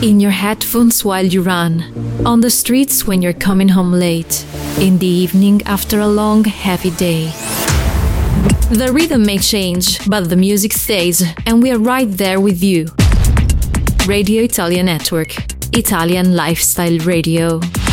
In your headphones while you run, on the streets when you're coming home late, in the evening after a long, heavy day. The rhythm may change, but the music stays, and we are right there with you. Radio Italia Network, Italian Lifestyle Radio.